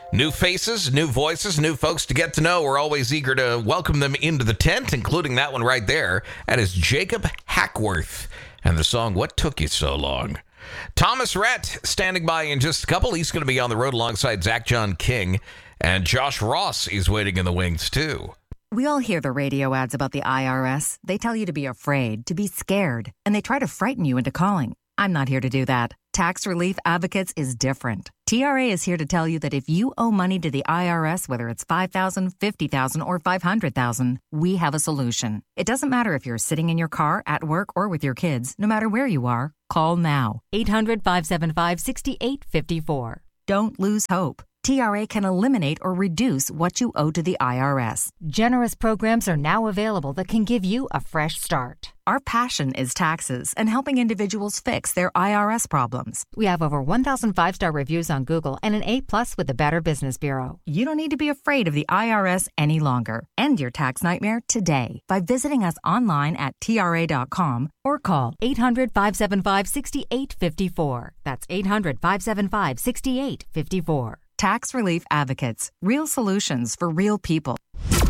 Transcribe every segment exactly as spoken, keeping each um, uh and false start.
New faces, new voices, new folks to get to know. We're always eager to welcome them into the tent, including that one right there. That is Jacob Hackworth and the song, What Took You So Long? Thomas Rhett standing by in just a couple. He's going to be on the road alongside Zach John King, and Josh Ross is waiting in the wings too. We all hear the radio ads about the I R S. They tell you to be afraid, to be scared, and they try to frighten you into calling. I'm not here to do that. Tax Relief Advocates is different. T R A is here to tell you that if you owe money to the I R S, whether it's five thousand dollars, fifty thousand dollars, or five hundred thousand dollars, we have a solution. It doesn't matter if you're sitting in your car, at work, or with your kids. No matter where you are, call now. eight hundred, five seven five, six eight five four. Don't lose hope. T R A can eliminate or reduce what you owe to the I R S. Generous programs are now available that can give you a fresh start. Our passion is taxes and helping individuals fix their I R S problems. We have over one thousand five-star reviews on Google and an A plus with the Better Business Bureau. You don't need to be afraid of the I R S any longer. End your tax nightmare today by visiting us online at T R A dot com or call eight hundred, five seven five, six eight five four. That's eight hundred, five seven five, six eight five four. Tax Relief Advocates. Real solutions for real people.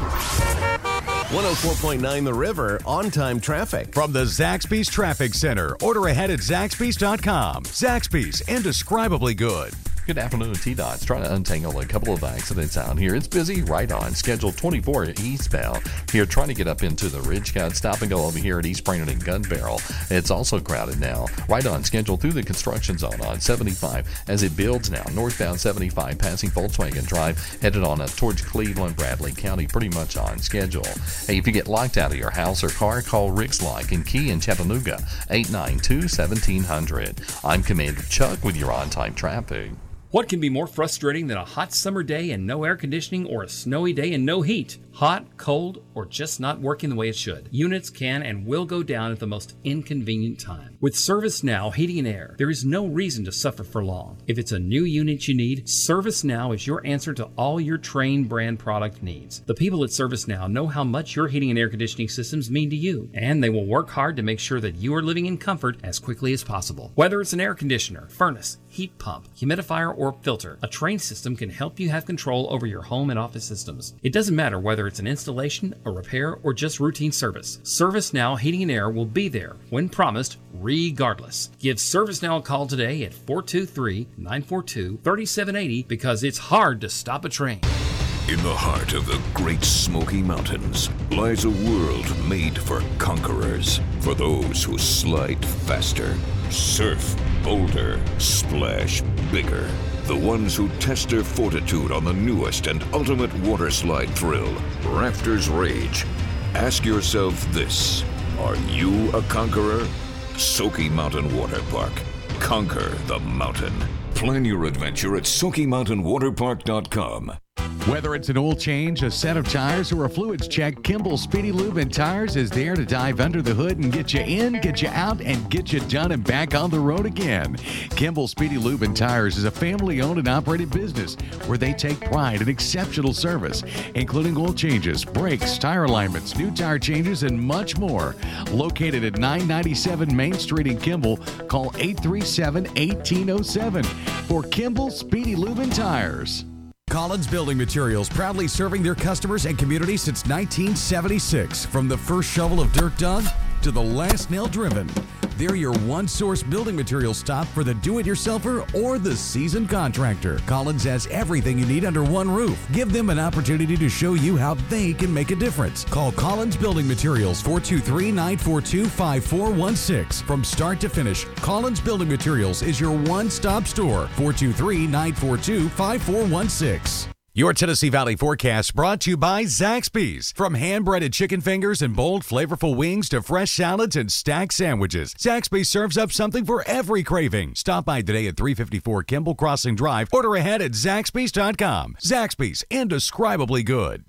one oh four point nine The River, on-time traffic. From the Zaxby's Traffic Center. Order ahead at Zaxby's dot com. Zaxby's, indescribably good. Good afternoon, T DOT's trying to untangle a couple of accidents out here. It's busy right on schedule twenty-four eastbound. Here trying to get up into the Ridge Cut. Stop and go over here at East Brandon and Gun Barrel. It's also crowded now. Right on schedule through the construction zone on seventy-five as it builds now. Northbound seventy-five passing Volkswagen Drive headed on up towards Cleveland, Bradley County, pretty much on schedule. Hey, if you get locked out of your house or car, call Rick's Lock and Key in Chattanooga, eight nine two, seventeen hundred. I'm Commander Chuck with your on-time traffic. What can be more frustrating than a hot summer day and no air conditioning, or a snowy day and no heat? Hot, cold, or just not working the way it should? Units can and will go down at the most inconvenient time. With ServiceNow Heating and Air, there is no reason to suffer for long. If it's a new unit you need, ServiceNow is your answer to all your Trane brand product needs. The people at ServiceNow know how much your heating and air conditioning systems mean to you, and they will work hard to make sure that you are living in comfort as quickly as possible. Whether it's an air conditioner, furnace, heat pump, humidifier, or filter, a Trane system can help you have control over your home and office systems. It doesn't matter whether it's an installation, a repair, or just routine service. ServiceNow Heating and Air will be there when promised, regardless. Give ServiceNow a call today at four two three, nine four two, three seven eight zero because it's hard to stop a train. In the heart of the Great Smoky Mountains lies a world made for conquerors, for those who slide faster, surf bolder, splash bigger. The ones who test their fortitude on the newest and ultimate water slide thrill, Rafters Rage. Ask yourself this: are you a conqueror? Soaky Mountain Water Park. Conquer the mountain. Plan your adventure at Soaky Mountain Water Park dot com. Whether it's an oil change, a set of tires, or a fluids check, Kimball Speedy Lube and Tires is there to dive under the hood and get you in, get you out, and get you done and back on the road again. Kimball Speedy Lube and Tires is a family-owned and operated business where they take pride in exceptional service, including oil changes, brakes, tire alignments, new tire changes, and much more. Located at nine ninety-seven Main Street in Kimball, call eight three seven, one eight zero seven for Kimball Speedy Lube and Tires. Collins Building Materials, proudly serving their customers and community since nineteen seventy-six. From the first shovel of dirt dug to the last nail driven, they're your one-source building materials stop for the do-it-yourselfer or the seasoned contractor. Collins has everything you need under one roof. Give them an opportunity to show you how they can make a difference. Call Collins Building Materials, four two three, nine four two, five four one six. From start to finish, Collins Building Materials is your one-stop store, four two three, nine four two, five four one six. Your Tennessee Valley forecast brought to you by Zaxby's. From hand-breaded chicken fingers and bold, flavorful wings to fresh salads and stacked sandwiches, Zaxby's serves up something for every craving. Stop by today at three fifty-four Kimball Crossing Drive. Order ahead at Zaxby's dot com. Zaxby's, indescribably good.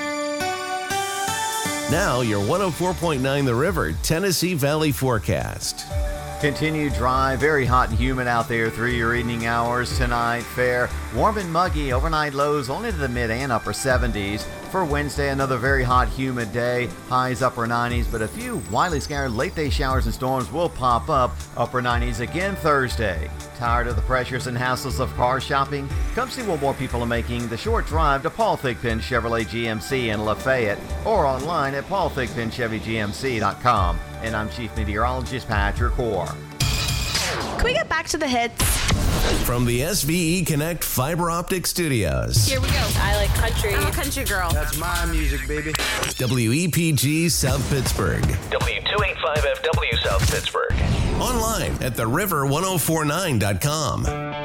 Now, your one oh four point nine The River, Tennessee Valley forecast. Continue dry, very hot and humid out there through your evening hours tonight. Fair, warm and muggy, overnight lows only to the mid and upper seventies. For Wednesday, another very hot, humid day. Highs upper nineties, but a few widely scattered late-day showers and storms will pop up. Upper nineties again Thursday. Tired of the pressures and hassles of car shopping? Come see what more people are making the short drive to Paul Thigpen Chevrolet G M C in Lafayette or online at paul thigpen chevy g m c dot com. And I'm Chief Meteorologist Patrick Orr. Can we get back to the hits? From the S V E Connect Fiber Optic Studios. Here we go. I like country. I'm a country girl. That's my music, baby. W E P G South Pittsburgh. W two eighty-five F W South Pittsburgh. Online at the river ten forty-nine dot com.